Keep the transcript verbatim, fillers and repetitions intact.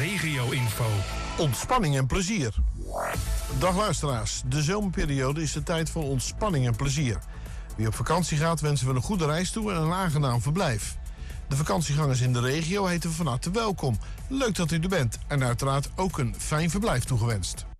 regio-info. Ontspanning en plezier. Dag luisteraars, de zomerperiode is de tijd van ontspanning en plezier. Wie op vakantie gaat wensen we een goede reis toe en een aangenaam verblijf. De vakantiegangers in de regio heten we van harte welkom. Leuk dat u er bent en uiteraard ook een fijn verblijf toegewenst.